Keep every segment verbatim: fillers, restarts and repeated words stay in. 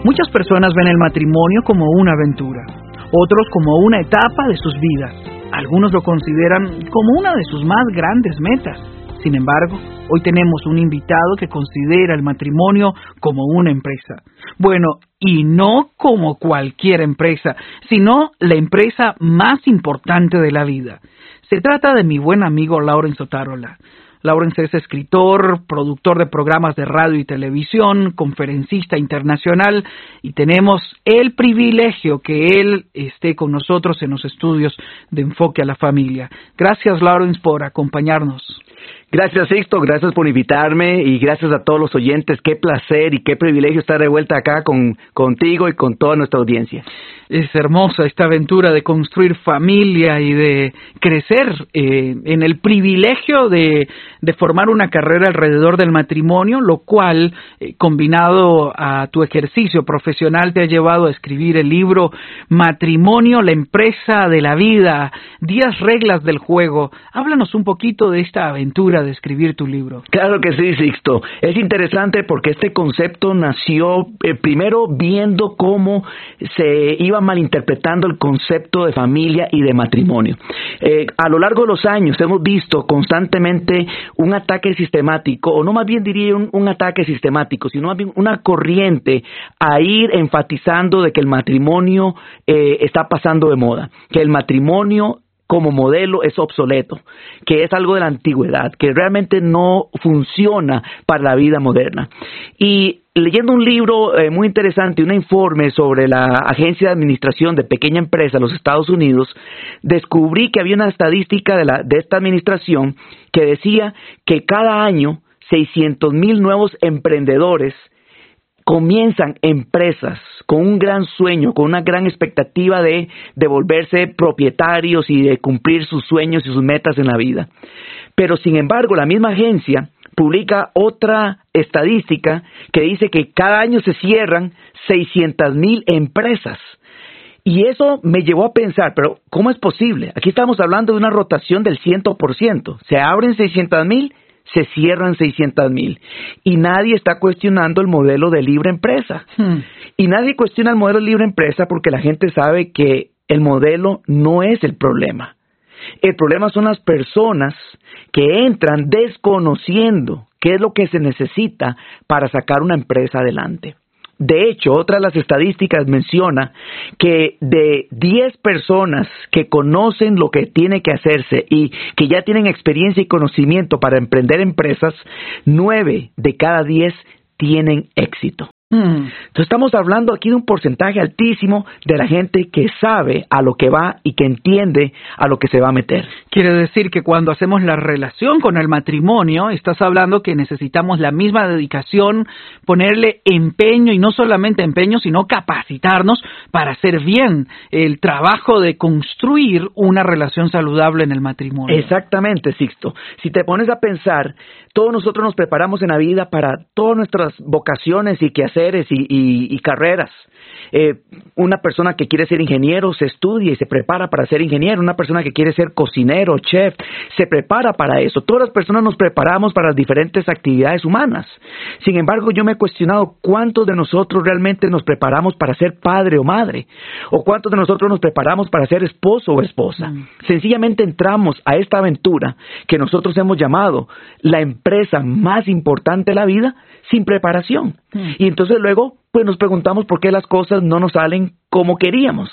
Muchas personas ven el matrimonio como una aventura, otros como una etapa de sus vidas. Algunos lo consideran como una de sus más grandes metas. Sin embargo, hoy tenemos un invitado que considera el matrimonio como una empresa. Bueno, y no como cualquier empresa, sino la empresa más importante de la vida. Se trata de mi buen amigo Lawrence Otárola. Lawrence es escritor, productor de programas de radio y televisión, conferencista internacional, y tenemos el privilegio que él esté con nosotros en los estudios de Enfoque a la Familia. Gracias, Lawrence, por acompañarnos. Gracias, Sixto, gracias por invitarme y gracias a todos los oyentes. Qué placer y qué privilegio estar de vuelta acá con, contigo y con toda nuestra audiencia. Es hermosa esta aventura de construir familia y de crecer eh, en el privilegio de, de formar una carrera alrededor del matrimonio, lo cual, eh, combinado a tu ejercicio profesional, te ha llevado a escribir el libro Matrimonio, la empresa de la vida, diez reglas del juego. Háblanos un poquito de esta aventura de escribir tu libro. Claro que sí, Sixto. Es interesante porque este concepto nació eh, primero viendo cómo se iba malinterpretando el concepto de familia y de matrimonio. Eh, a lo largo de los años hemos visto constantemente un ataque sistemático, o no más bien diría un, un ataque sistemático, sino más bien una corriente a ir enfatizando de que el matrimonio eh, está pasando de moda, que el matrimonio como modelo es obsoleto, que es algo de la antigüedad, que realmente no funciona para la vida moderna. Y leyendo un libro eh, muy interesante, un informe sobre la Agencia de Administración de Pequeña Empresa de los Estados Unidos, descubrí que había una estadística de, la, de esta administración que decía que cada año seiscientos mil nuevos emprendedores comienzan empresas con un gran sueño, con una gran expectativa de, de volverse propietarios y de cumplir sus sueños y sus metas en la vida. Pero sin embargo, la misma agencia publica otra estadística que dice que cada año se cierran seiscientas mil empresas. Y eso me llevó a pensar, pero ¿cómo es posible? Aquí estamos hablando de una rotación del cien por ciento. Se abren seiscientas mil, se cierran seiscientas mil. Y nadie está cuestionando el modelo de libre empresa. Hmm. Y nadie cuestiona el modelo de libre empresa porque la gente sabe que el modelo no es el problema. El problema son las personas que entran desconociendo qué es lo que se necesita para sacar una empresa adelante. De hecho, otra de las estadísticas menciona que de diez personas que conocen lo que tiene que hacerse y que ya tienen experiencia y conocimiento para emprender empresas, nueve de cada diez tienen éxito. Hmm. Entonces estamos hablando aquí de un porcentaje altísimo de la gente que sabe a lo que va y que entiende a lo que se va a meter. Quiere decir que cuando hacemos la relación con el matrimonio, estás hablando que necesitamos la misma dedicación, ponerle empeño, y no solamente empeño, sino capacitarnos para hacer bien el trabajo de construir una relación saludable en el matrimonio. Exactamente, Sixto. Si te pones a pensar, todos nosotros nos preparamos en la vida para todas nuestras vocaciones y quehaceres y, y, y carreras. Eh, una persona que quiere ser ingeniero se estudia y se prepara para ser ingeniero. Una persona que quiere ser cocinero, chef, se prepara para eso. Todas las personas nos preparamos para las diferentes actividades humanas. Sin embargo, yo me he cuestionado cuántos de nosotros realmente nos preparamos para ser padre o madre, o cuántos de nosotros nos preparamos para ser esposo o esposa. Mm. Sencillamente entramos a esta aventura que nosotros hemos llamado la empresa más importante de la vida sin preparación. Mm. Y entonces luego pues nos preguntamos por qué las cosas no nos salen como queríamos.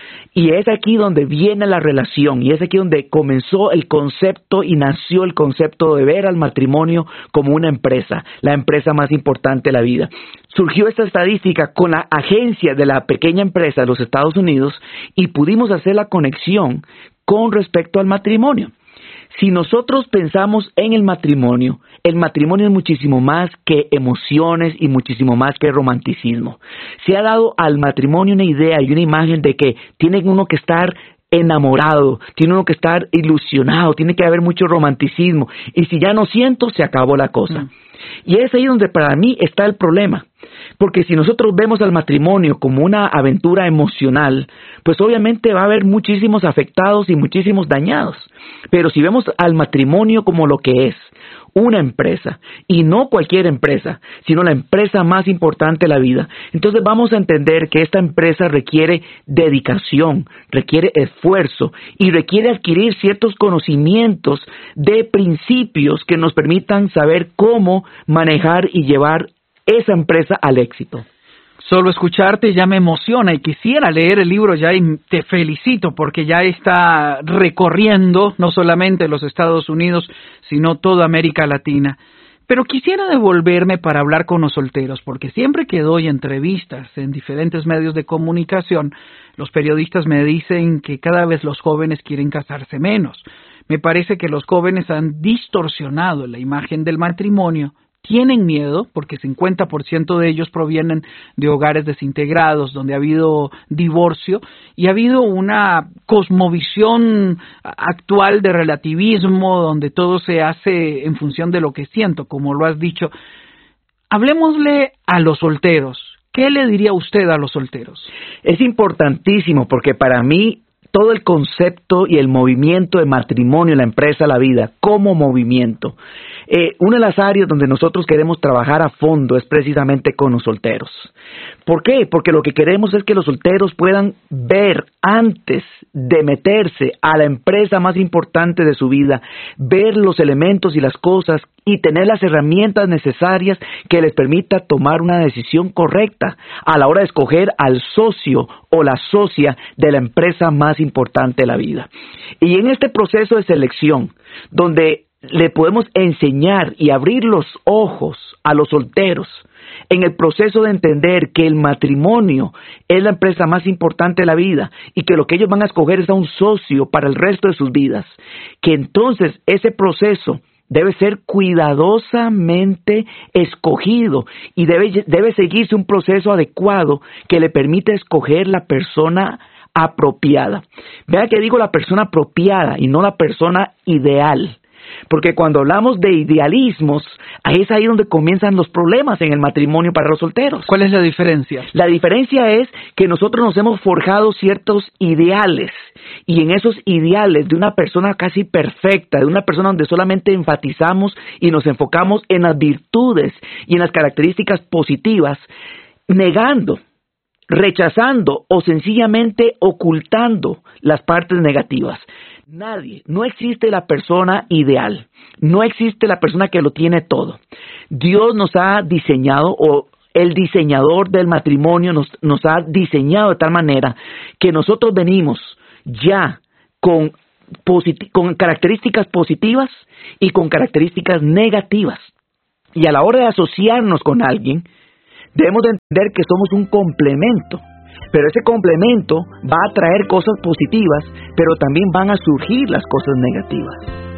Y es aquí donde viene la relación, y es aquí donde comenzó el concepto y nació el concepto de ver al matrimonio como una empresa, la empresa más importante de la vida. Surgió esta estadística con la agencia de la pequeña empresa de los Estados Unidos y pudimos hacer la conexión con respecto al matrimonio. Si nosotros pensamos en el matrimonio, el matrimonio es muchísimo más que emociones y muchísimo más que romanticismo. Se ha dado al matrimonio una idea y una imagen de que tiene uno que estar enamorado, tiene uno que estar ilusionado, tiene que haber mucho romanticismo. Y si ya no siento, se acabó la cosa. Mm. Y es ahí donde para mí está el problema. Porque si nosotros vemos al matrimonio como una aventura emocional, pues obviamente va a haber muchísimos afectados y muchísimos dañados. Pero si vemos al matrimonio como lo que es, una empresa, y no cualquier empresa, sino la empresa más importante de la vida. Entonces vamos a entender que esta empresa requiere dedicación, requiere esfuerzo y requiere adquirir ciertos conocimientos de principios que nos permitan saber cómo manejar y llevar esa empresa al éxito. Solo escucharte ya me emociona y quisiera leer el libro ya, y te felicito porque ya está recorriendo no solamente los Estados Unidos, sino toda América Latina. Pero quisiera devolverme para hablar con los solteros, porque siempre que doy entrevistas en diferentes medios de comunicación, los periodistas me dicen que cada vez los jóvenes quieren casarse menos. Me parece que los jóvenes han distorsionado la imagen del matrimonio. Tienen miedo porque cincuenta por ciento de ellos provienen de hogares desintegrados, donde ha habido divorcio y ha habido una cosmovisión actual de relativismo, donde todo se hace en función de lo que siento, como lo has dicho. Hablemosle a los solteros. ¿Qué le diría usted a los solteros? Es importantísimo porque para mí todo el concepto y el movimiento de matrimonio, la empresa, la vida, como movimiento. Eh, una de las áreas donde nosotros queremos trabajar a fondo es precisamente con los solteros. ¿Por qué? Porque lo que queremos es que los solteros puedan ver antes de meterse a la empresa más importante de su vida, ver los elementos y las cosas y tener las herramientas necesarias que les permita tomar una decisión correcta a la hora de escoger al socio o la socia de la empresa más importante de la vida. Y en este proceso de selección, donde le podemos enseñar y abrir los ojos a los solteros en el proceso de entender que el matrimonio es la empresa más importante de la vida y que lo que ellos van a escoger es a un socio para el resto de sus vidas, que entonces ese proceso debe ser cuidadosamente escogido y debe, debe seguirse un proceso adecuado que le permita escoger la persona apropiada. Vea que digo la persona apropiada y no la persona ideal. Porque cuando hablamos de idealismos, ahí es ahí donde comienzan los problemas en el matrimonio para los solteros. ¿Cuál es la diferencia? La diferencia es que nosotros nos hemos forjado ciertos ideales, y en esos ideales de una persona casi perfecta, de una persona donde solamente enfatizamos y nos enfocamos en las virtudes y en las características positivas, negando, rechazando o sencillamente ocultando las partes negativas. Nadie, no existe la persona ideal, no existe la persona que lo tiene todo. Dios nos ha diseñado, o el diseñador del matrimonio nos, nos ha diseñado de tal manera que nosotros venimos ya con, posit- con características positivas y con características negativas. Y a la hora de asociarnos con alguien, debemos de entender que somos un complemento. Pero ese complemento va a traer cosas positivas, pero también van a surgir las cosas negativas.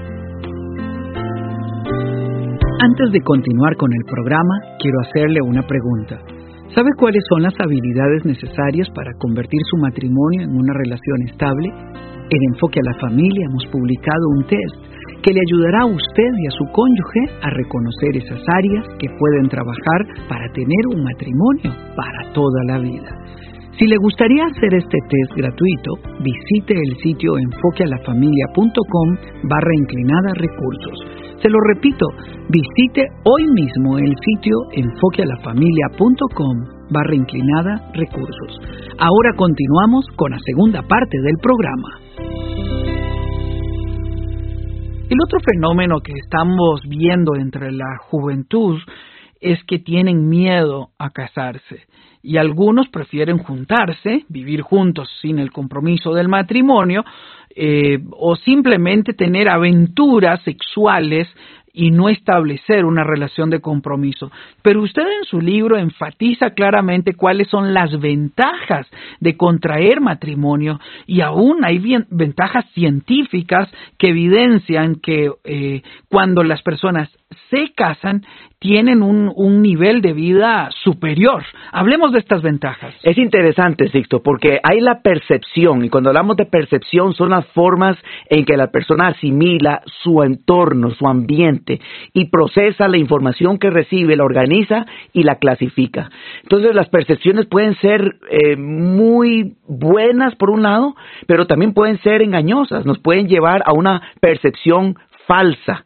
Antes de continuar con el programa, quiero hacerle una pregunta. ¿Sabe cuáles son las habilidades necesarias para convertir su matrimonio en una relación estable? En Enfoque a la Familia hemos publicado un test que le ayudará a usted y a su cónyuge a reconocer esas áreas que pueden trabajar para tener un matrimonio para toda la vida. Si le gustaría hacer este test gratuito, visite el sitio enfoquealafamilia.com barra inclinada recursos. Se lo repito, visite hoy mismo el sitio enfoquealafamilia.com barra inclinada recursos. Ahora continuamos con la segunda parte del programa. El otro fenómeno que estamos viendo entre la juventud es que tienen miedo a casarse y algunos prefieren juntarse, vivir juntos sin el compromiso del matrimonio eh, o simplemente tener aventuras sexuales y no establecer una relación de compromiso. Pero usted en su libro enfatiza claramente cuáles son las ventajas de contraer matrimonio y aún hay bien, ventajas científicas que evidencian que eh, cuando las personas se casan tienen un, un nivel de vida superior. Hablemos de estas ventajas. Es interesante, Sixto, porque hay la percepción, y cuando hablamos de percepción son las formas en que la persona asimila su entorno, su ambiente, y procesa la información que recibe, la organiza y la clasifica. Entonces las percepciones pueden ser eh, muy buenas por un lado, pero también pueden ser engañosas, nos pueden llevar a una percepción falsa.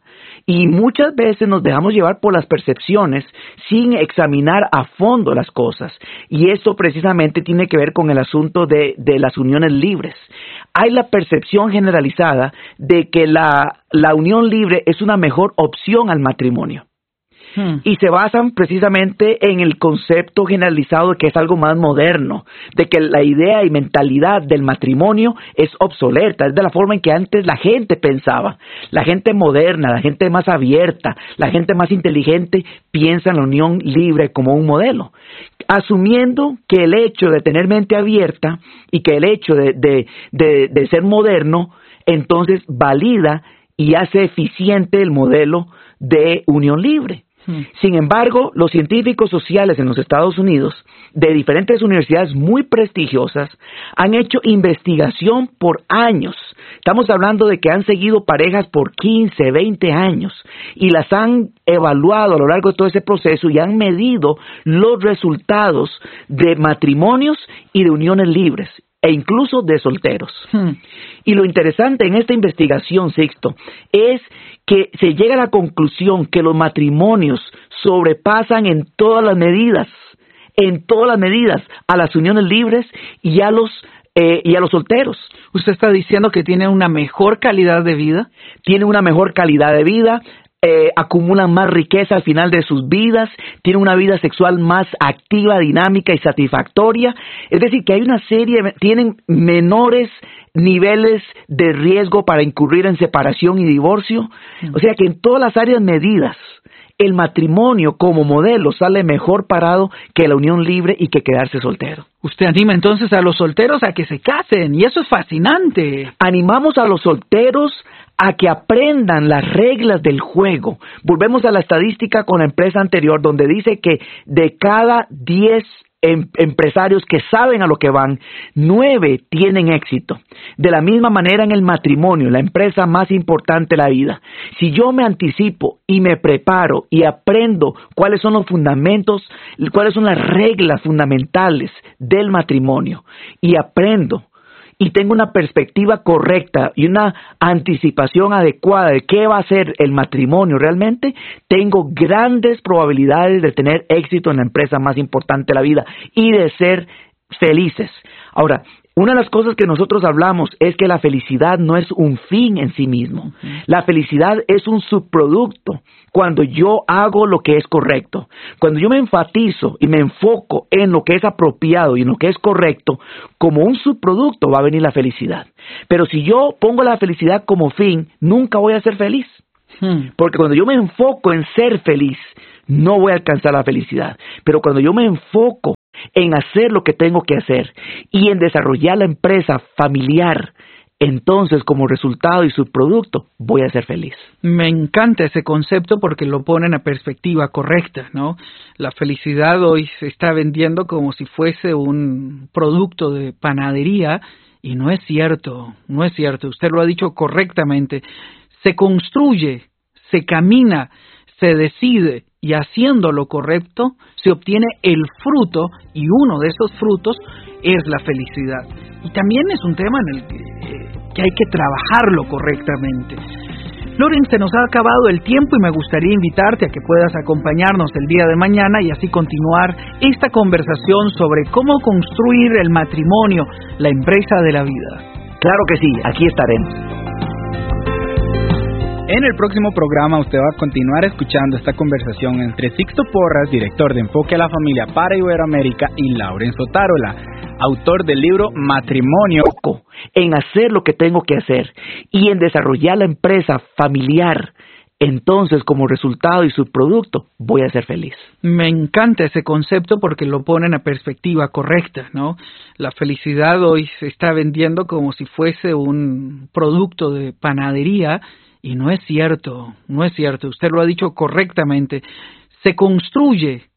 Y muchas veces nos dejamos llevar por las percepciones sin examinar a fondo las cosas. Y eso precisamente tiene que ver con el asunto de, de las uniones libres. Hay la percepción generalizada de que la, la unión libre es una mejor opción al matrimonio. Hmm. Y se basan precisamente en el concepto generalizado de que es algo más moderno, de que la idea y mentalidad del matrimonio es obsoleta, es de la forma en que antes la gente pensaba. La gente moderna, la gente más abierta, la gente más inteligente piensa en la unión libre como un modelo, asumiendo que el hecho de tener mente abierta y que el hecho de, de, de, de ser moderno, entonces valida y hace eficiente el modelo de unión libre. Sin embargo, los científicos sociales en los Estados Unidos, de diferentes universidades muy prestigiosas, han hecho investigación por años. Estamos hablando de que han seguido parejas por quince, veinte años y las han evaluado a lo largo de todo ese proceso y han medido los resultados de matrimonios y de uniones libres e incluso de solteros. Hmm. Y lo interesante en esta investigación, Sixto, es que se llega a la conclusión que los matrimonios sobrepasan en todas las medidas, en todas las medidas, a las uniones libres y a los eh, y a los solteros. ¿Usted está diciendo que tienen una mejor calidad de vida? Tienen una mejor calidad de vida. Eh, acumulan más riqueza al final de sus vidas, tienen una vida sexual más activa, dinámica y satisfactoria. Es decir, que hay una serie, tienen menores niveles de riesgo para incurrir en separación y divorcio. O sea que en todas las áreas medidas, el matrimonio como modelo sale mejor parado que la unión libre y que quedarse soltero. Usted anima entonces a los solteros a que se casen, y eso es fascinante. Animamos a los solteros a que aprendan las reglas del juego. Volvemos a la estadística con la empresa anterior, donde dice que de cada diez em- empresarios que saben a lo que van, nueve tienen éxito. De la misma manera en el matrimonio, la empresa más importante de la vida. Si yo me anticipo y me preparo y aprendo cuáles son los fundamentos, cuáles son las reglas fundamentales del matrimonio, y aprendo y tengo una perspectiva correcta y una anticipación adecuada de qué va a ser el matrimonio realmente, tengo grandes probabilidades de tener éxito en la empresa más importante de la vida y de ser felices. Ahora, una de las cosas que nosotros hablamos es que la felicidad no es un fin en sí mismo. Uh-huh. La felicidad es un subproducto cuando yo hago lo que es correcto. Cuando yo me enfatizo y me enfoco en lo que es apropiado y en lo que es correcto, como un subproducto va a venir la felicidad. Pero si yo pongo la felicidad como fin, nunca voy a ser feliz. Uh-huh. Porque cuando yo me enfoco en ser feliz, no voy a alcanzar la felicidad. Pero cuando yo me enfoco en hacer lo que tengo que hacer y en desarrollar la empresa familiar, entonces como resultado y subproducto voy a ser feliz. Me encanta ese concepto porque lo pone en la perspectiva correcta, ¿no? La felicidad hoy se está vendiendo como si fuese un producto de panadería y no es cierto, no es cierto. Usted lo ha dicho correctamente. Se construye, se camina, se decide, y haciendo lo correcto se obtiene el fruto, y uno de esos frutos es la felicidad. Y también es un tema en el que, eh, que hay que trabajarlo correctamente. Loren, se nos ha acabado el tiempo y me gustaría invitarte a que puedas acompañarnos el día de mañana y así continuar esta conversación sobre cómo construir el matrimonio, la empresa de la vida. Claro que sí, aquí estaremos. En el próximo programa usted va a continuar escuchando esta conversación entre Sixto Porras, director de Enfoque a la Familia para Iberoamérica, y Laurenzo Tarola, autor del libro Matrimonio. En hacer lo que tengo que hacer y en desarrollar la empresa familiar, entonces como resultado y subproducto voy a ser feliz. Me encanta ese concepto porque lo pone en la perspectiva correcta, ¿no? La felicidad hoy se está vendiendo como si fuese un producto de panadería. Y no es cierto, no es cierto. Usted lo ha dicho correctamente. Se construye,